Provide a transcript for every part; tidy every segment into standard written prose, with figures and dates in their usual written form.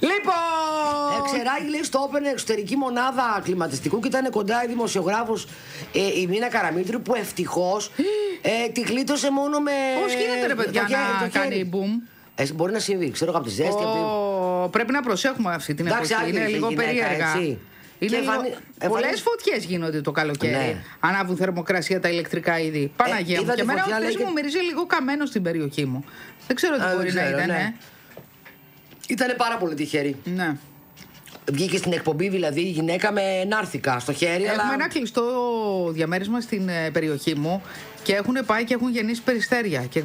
Λοιπόν! Ξεράγει, λέει, στο Open εξωτερική μονάδα κλιματιστικού και ήταν κοντά η δημοσιογράφος η Μίνα Καραμήτρου που ευτυχώς τη γλίτωσε μόνο με. Πώς γίνεται, ρε παιδιά, να κάνει boom? Μπορεί να συμβεί, ξέρω από τη ζέστη. Πρέπει να προσέχουμε αυτή την εποχή. Είναι λίγο περίεργα. Πολλές φωτιές γίνονται το καλοκαίρι. Ναι. Ανάβουν θερμοκρασία τα ηλεκτρικά είδη. Παναγία μου. Και εμένα ο χθες μου μυρίζει λίγο καμένο στην περιοχή μου. Δεν ξέρω τι μπορεί να ήταν. Ναι. Ήτανε πάρα πολύ τυχερή. Ναι. Βγήκε στην εκπομπή δηλαδή η γυναίκα με νάρθηκα στο χέρι. Έχουμε ένα κλειστό διαμέρισμα στην περιοχή μου και έχουν πάει και έχουν γεννήσει περιστέρια. Και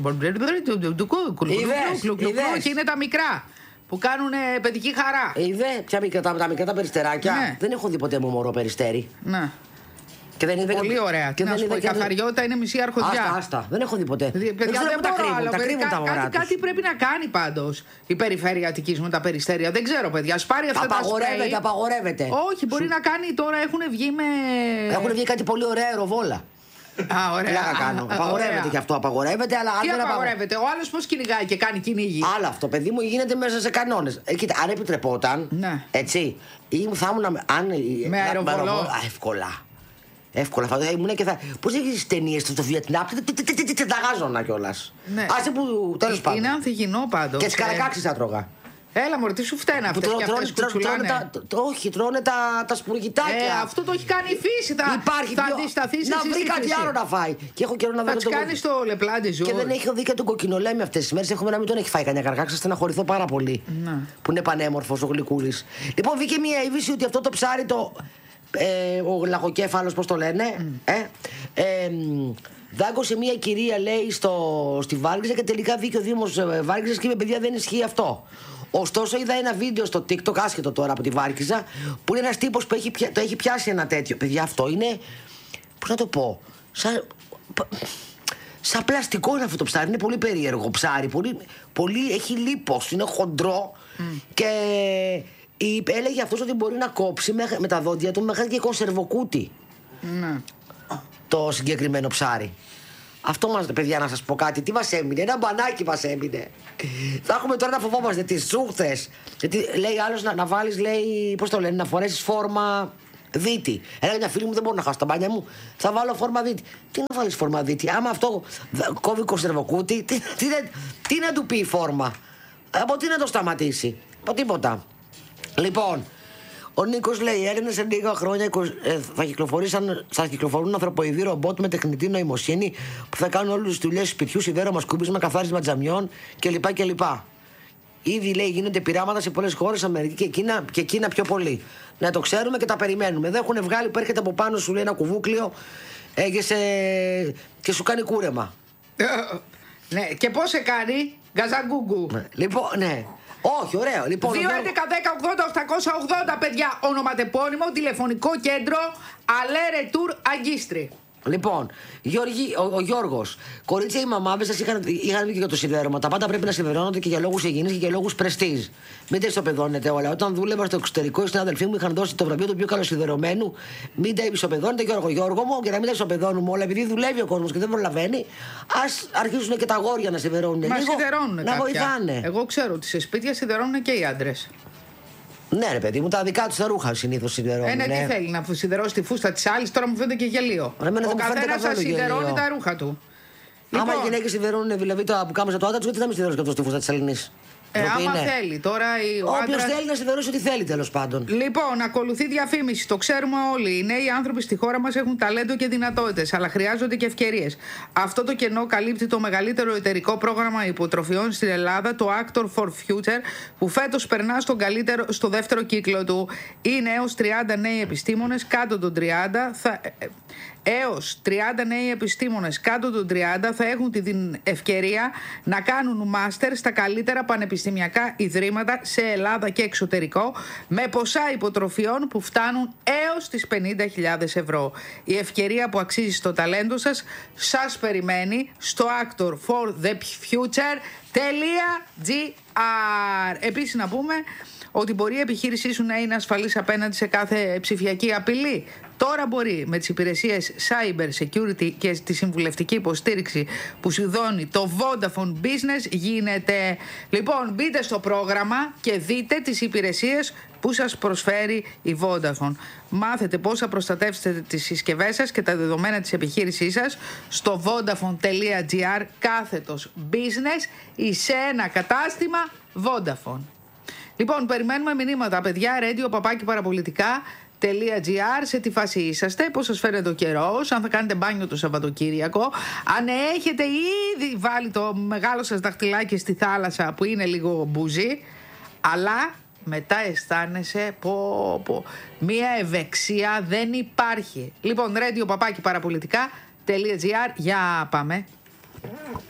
είναι τα μικρά που κάνουν παιδική χαρά. Ποια τα μικρά τα περιστεράκια. Ναι. Δεν έχω δει ποτέ μου μωρό περιστέρι. Ναι. Και δεν είδε πολύ ωραία. Και να σου πω, η καθαριότητα είναι μισή αρχοντιά. Άστα. Δεν έχω δει ποτέ. Παιδιά, δεν μπορώ, τα κρύβουν τα μωρά τους. Κάτι πρέπει να κάνει πάντως η περιφέρεια Αττικής με τα περιστέρια. Δεν ξέρω, παιδιά. Σπάρει αυτά τα σπρέι. Απαγορεύεται. Όχι, μπορεί να κάνει τώρα. Έχουν βγει με. Έχουν βγει κάτι πολύ ωραίο αεροβόλα. Ωραία. Κάνω. Απαγορεύεται και αυτό. Απαγορεύεται, αλλά τι απαγορεύεται? Ο άλλος πώς κυνηγάει και κάνει κυνήγι? Άλλο αυτό, παιδί μου, γίνεται μέσα σε κανόνες. Κοίτα, αν επιτρεπόταν. Ναι. Έτσι. Ή θα ήμουν. Με αεροβολό. Εύκολα. Θα ήμουν και θα. Πώς έχει τις ταινίες στο Βιετνάμ? Τι ταγάζωνα κιόλας. Άσε που τέλος πάντων. Είναι ανθυγινό πάντως. Και τις καρακάξεις θα τρώγα. Έλα μωρέ, τι σου φταίνε αυτές και αυτές κουτσουλάνε? Όχι, τρώνε τα σπουργητάκια. Αυτό το έχει κάνει η φύση. Θα αντισταθείς να βρει κάτι άλλο να φάει. Και έχω καιρό να δω. Θα τις κάνεις το λεπλάντι ζώο. Και δεν έχω δει και τον κοκκινολέμι αυτές τις μέρες. Έχουμε να μην τον έχει φάει κανένα καρκάξα. Στεναχωρηθώ πάρα πολύ. Που είναι πανέμορφος ο γλυκούλης. Λοιπόν, βγήκε μια είδηση ότι αυτό το ψάρι ο λαγοκέφαλος, πώς το λένε, δάγκωσε μια κυρία, λέει, στη Βάρκηζα και τελικά βγήκε ο Δήμος Βάρκηζας και είπε, παιδιά, δεν ισχύει αυτό. Ωστόσο, είδα ένα βίντεο στο TikTok, άσχετο τώρα από τη Βάρκηζα, που είναι ένας τύπος που το έχει πιάσει ένα τέτοιο. Παιδιά, αυτό είναι, πώς να το πω, σαν πλαστικό είναι αυτό το ψάρι. Είναι πολύ περίεργο ψάρι. Πολύ έχει λίπος, είναι χοντρό και. Έλεγε αυτός ότι μπορεί να κόψει με τα δόντια του μέχρι και κονσερβοκούτι. Ναι. Το συγκεκριμένο ψάρι. Αυτό μας, παιδιά, να σας πω κάτι. Τι μας έμεινε? Ένα μπανάκι μας έμεινε. Θα έχουμε τώρα να φοβόμαστε τις σούχτες. Γιατί λέει άλλος να βάλεις, λέει, πώς το λένε, να φορέσεις φόρμα δίτη. Έλεγα μια φίλη μου, δεν μπορώ να χάσω τα μπάνια μου. Θα βάλω φόρμα δίτη. Τι να βάλεις φόρμα δίτη? Άμα αυτό κόβει κονσερβοκούτι, τι να του πει η φόρμα? Από τι να το σταματήσει? Από τίποτα. Λοιπόν, ο Νίκος λέει: Έλληνες σε λίγα χρόνια θα κυκλοφορούν ανθρωποειδή ρομπότ με τεχνητή νοημοσύνη που θα κάνουν όλες τις δουλειές σπιτιού, σιδέρωμα, σκούπισμα, καθάρισμα τζαμιών κλπ. Ήδη, λέει, γίνονται πειράματα σε πολλές χώρες, Αμερική και Κίνα πιο πολύ. Να το ξέρουμε και τα περιμένουμε. Δεν έχουν βγάλει που έρχεται από πάνω σου, λέει, ένα κουβούκλιο και σου κάνει κούρεμα. Ναι, και πώς σε κάνει? Γκαζαγκούγκου. Λοιπόν, ναι. Όχι, ωραίο. Λοιπόν, 2, 11, 10, 80, 880, παιδιά. Ονοματεπώνυμο, τηλεφωνικό κέντρο, Αλέρε Τουρ Αγκίστρι. Λοιπόν, ο Γιώργος, κορίτσια, οι μαμάδες σας είχαν δει και για το σιδέρωμα. Τα πάντα πρέπει να σιδερώνονται και για λόγους υγιεινής και για λόγους πρεστίζ. Μην τα ισοπεδώνετε όλα. Όταν δούλευα στο εξωτερικό, οι συνάδελφοί μου είχαν δώσει το βραβείο του πιο καλοσιδερωμένου. Μην τα ισοπεδώνετε, Γιώργο μου, και να μην τα ισοπεδώνουμε όλα. Επειδή δουλεύει ο κόσμος και δεν προλαβαίνει, ας αρχίσουν και τα αγόρια να σιδερώνουν. Μα σιδερώνουν να βοηθάνε. Εγώ ξέρω ότι σε σπίτια σιδερώνουν και οι άντρες. Ναι, ρε παιδί μου, τα δικά του τα ρούχα συνήθως σιδερώνουν. Ναι, τι θέλει, να σιδερώσει τη φούστα τη άλλη, τώρα μου φαίνεται και γελίο. Ο καθένας θα σιδερώνει τα ρούχα του. Άμα οι γυναίκες σιδερώνουν, δηλαδή το πουκάμισα του άντρα του, γιατί να μην σιδερώσει και αυτό τη φούστα τη Ελληνής? Άμα θέλει. Τώρα όποιος θέλει να σιδερώσει ό,τι θέλει, τέλος πάντων. Λοιπόν, ακολουθεί διαφήμιση. Το ξέρουμε όλοι. Οι νέοι άνθρωποι στη χώρα μας έχουν ταλέντο και δυνατότητες, αλλά χρειάζονται και ευκαιρίες. Αυτό το κενό καλύπτει το μεγαλύτερο εταιρικό πρόγραμμα υποτροφιών στην Ελλάδα, το Actor for Future, που φέτος περνά στο δεύτερο κύκλο του. Είναι έως 30 νέοι επιστήμονες κάτω των 30. Έως 30 νέοι επιστήμονες κάτω των 30 θα έχουν την ευκαιρία να κάνουν μάστερ στα καλύτερα πανεπιστημιακά ιδρύματα σε Ελλάδα και εξωτερικό, με ποσά υποτροφιών που φτάνουν έως τις 50.000 ευρώ. Η ευκαιρία που αξίζει στο ταλέντο σας περιμένει στο Actor for the Future.gr. Επίσης να πούμε ότι μπορεί η επιχείρησή σου να είναι ασφαλής απέναντι σε κάθε ψηφιακή απειλή? Τώρα μπορεί με τις υπηρεσίες Cyber Security και τη συμβουλευτική υποστήριξη που σου δώνει το Vodafone Business γίνεται. Λοιπόν, μπείτε στο πρόγραμμα και δείτε τις υπηρεσίες που σας προσφέρει η Vodafone. Μάθετε πώς θα προστατεύσετε τις συσκευές σας και τα δεδομένα της επιχείρησής σας στο vodafone.gr/business ή σε ένα κατάστημα Vodafone. Λοιπόν, περιμένουμε μηνύματα, παιδιά. radio@parapolitica.gr. Σε τι φάση είσαστε, πώς σας φαίνεται ο καιρός, αν θα κάνετε μπάνιο το Σαββατοκύριακο, αν έχετε ήδη βάλει το μεγάλο σας δαχτυλάκι στη θάλασσα που είναι λίγο μπουζί, αλλά μετά αισθάνεσαι μία ευεξία δεν υπάρχει. Λοιπόν, radio@parapolitica.gr. Για πάμε.